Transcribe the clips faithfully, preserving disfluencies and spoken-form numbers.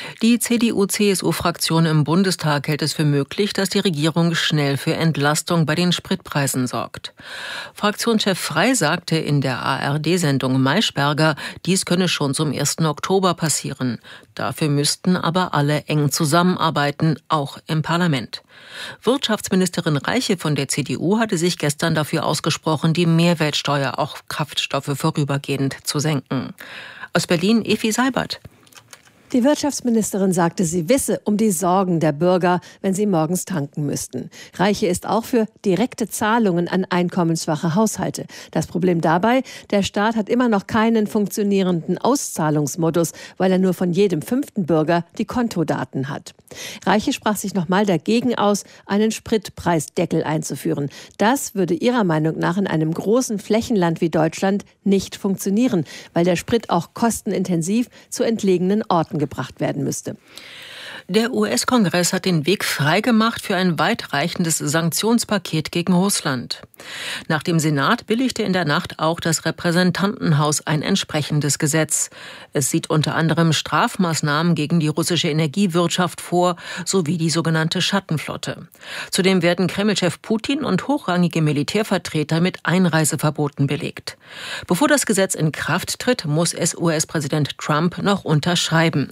Die C D U-C S U-Fraktion im Bundestag hält es für möglich, dass die Regierung schnell für Entlastung bei den Spritpreisen sorgt. Fraktionschef Frey sagte in der A R D-Sendung Maischberger, dies könne schon zum ersten Oktober passieren. Dafür müssten aber alle eng zusammenarbeiten, auch im Parlament. Wirtschaftsministerin Reiche von der C D U hatte sich gestern dafür ausgesprochen, die Mehrwertsteuer auf Kraftstoffe vorübergehend zu senken. Aus Berlin Efi Seibert. Die Wirtschaftsministerin sagte, sie wisse um die Sorgen der Bürger, wenn sie morgens tanken müssten. Reiche ist auch für direkte Zahlungen an einkommensschwache Haushalte. Das Problem dabei, der Staat hat immer noch keinen funktionierenden Auszahlungsmodus, weil er nur von jedem fünften Bürger die Kontodaten hat. Reiche sprach sich nochmal dagegen aus, einen Spritpreisdeckel einzuführen. Das würde ihrer Meinung nach in einem großen Flächenland wie Deutschland nicht funktionieren, weil der Sprit auch kostenintensiv zu entlegenen Orten gebracht werden müsste. Der U S-Kongress hat den Weg freigemacht für ein weitreichendes Sanktionspaket gegen Russland. Nach dem Senat billigte in der Nacht auch das Repräsentantenhaus ein entsprechendes Gesetz. Es sieht unter anderem Strafmaßnahmen gegen die russische Energiewirtschaft vor, sowie die sogenannte Schattenflotte. Zudem werden Kremlchef Putin und hochrangige Militärvertreter mit Einreiseverboten belegt. Bevor das Gesetz in Kraft tritt, muss es U S-Präsident Trump noch unterschreiben.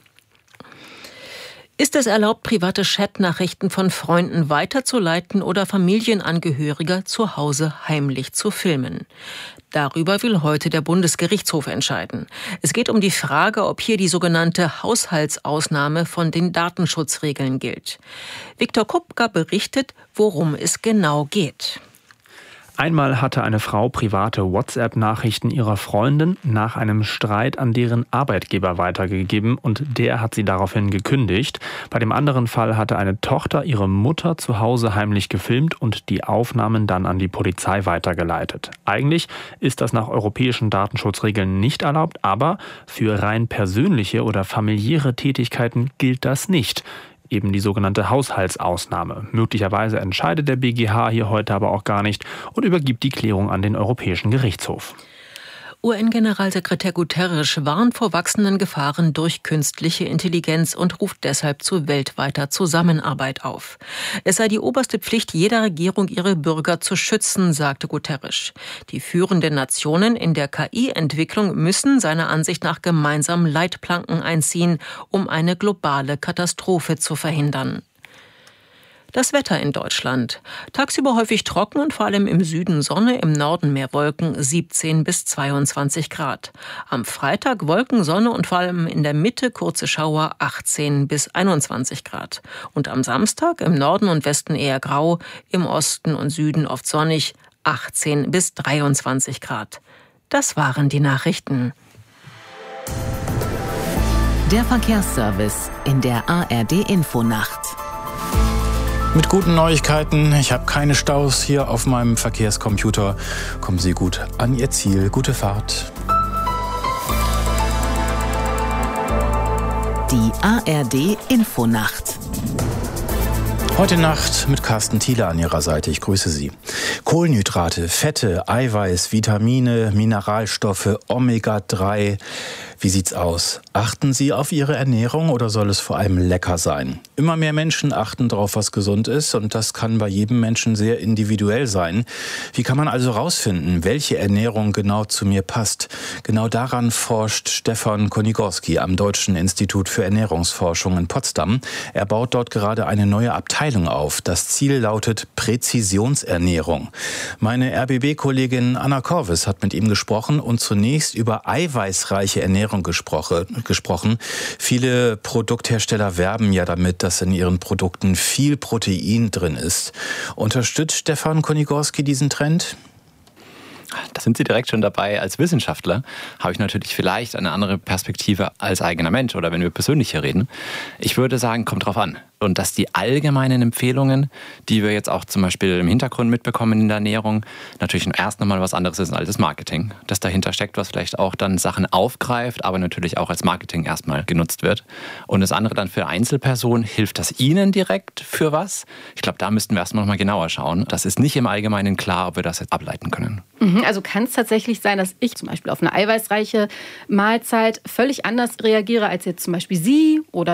Ist es erlaubt, private Chatnachrichten von Freunden weiterzuleiten oder Familienangehörige zu Hause heimlich zu filmen? Darüber will heute der Bundesgerichtshof entscheiden. Es geht um die Frage, ob hier die sogenannte Haushaltsausnahme von den Datenschutzregeln gilt. Viktor Kupka berichtet, worum es genau geht. Einmal hatte eine Frau private WhatsApp-Nachrichten ihrer Freundin nach einem Streit an deren Arbeitgeber weitergegeben und der hat sie daraufhin gekündigt. Bei dem anderen Fall hatte eine Tochter ihre Mutter zu Hause heimlich gefilmt und die Aufnahmen dann an die Polizei weitergeleitet. Eigentlich ist das nach europäischen Datenschutzregeln nicht erlaubt, aber für rein persönliche oder familiäre Tätigkeiten gilt das nicht. Eben die sogenannte Haushaltsausnahme. Möglicherweise entscheidet der B G H hier heute aber auch gar nicht und übergibt die Klärung an den Europäischen Gerichtshof. U N-Generalsekretär Guterres warnt vor wachsenden Gefahren durch künstliche Intelligenz und ruft deshalb zu weltweiter Zusammenarbeit auf. Es sei die oberste Pflicht jeder Regierung, ihre Bürger zu schützen, sagte Guterres. Die führenden Nationen in der K I-Entwicklung müssen seiner Ansicht nach gemeinsam Leitplanken einziehen, um eine globale Katastrophe zu verhindern. Das Wetter in Deutschland. Tagsüber häufig trocken und vor allem im Süden Sonne, im Norden mehr Wolken, siebzehn bis zweiundzwanzig Grad. Am Freitag Wolken, Sonne und vor allem in der Mitte kurze Schauer, achtzehn bis einundzwanzig Grad. Und am Samstag im Norden und Westen eher grau, im Osten und Süden oft sonnig, achtzehn bis dreiundzwanzig Grad. Das waren die Nachrichten. Der Verkehrsservice in der A R D-Infonacht. Mit guten Neuigkeiten. Ich habe keine Staus hier auf meinem Verkehrscomputer. Kommen Sie gut an Ihr Ziel. Gute Fahrt. Die A R D-Infonacht. Heute Nacht mit Carsten Thiele an Ihrer Seite. Ich grüße Sie. Kohlenhydrate, Fette, Eiweiß, Vitamine, Mineralstoffe, Omega drei. Wie sieht's aus? Achten Sie auf Ihre Ernährung oder soll es vor allem lecker sein? Immer mehr Menschen achten darauf, was gesund ist und das kann bei jedem Menschen sehr individuell sein. Wie kann man also rausfinden, welche Ernährung genau zu mir passt? Genau daran forscht Stefan Konigorski am Deutschen Institut für Ernährungsforschung in Potsdam. Er baut dort gerade eine neue Abteilung auf. Das Ziel lautet Präzisionsernährung. Meine R B B-Kollegin Anna Korvis hat mit ihm gesprochen und zunächst über eiweißreiche Ernährung gesprochen. gesprochen. Viele Produkthersteller werben ja damit, dass in ihren Produkten viel Protein drin ist. Unterstützt Stefan Konigorski diesen Trend? Da sind Sie direkt schon dabei. Als Wissenschaftler habe ich natürlich vielleicht eine andere Perspektive als eigener Mensch oder wenn wir persönlich hier reden. Ich würde sagen, kommt drauf an. Und dass die allgemeinen Empfehlungen, die wir jetzt auch zum Beispiel im Hintergrund mitbekommen in der Ernährung, natürlich erst nochmal was anderes ist als das Marketing. Das dahinter steckt, was vielleicht auch dann Sachen aufgreift, aber natürlich auch als Marketing erstmal genutzt wird. Und das andere dann für Einzelpersonen, hilft das Ihnen direkt für was? Ich glaube, da müssten wir erstmal nochmal genauer schauen. Das ist nicht im Allgemeinen klar, ob wir das jetzt ableiten können. Also kann es tatsächlich sein, dass ich zum Beispiel auf eine eiweißreiche Mahlzeit völlig anders reagiere als jetzt zum Beispiel Sie oder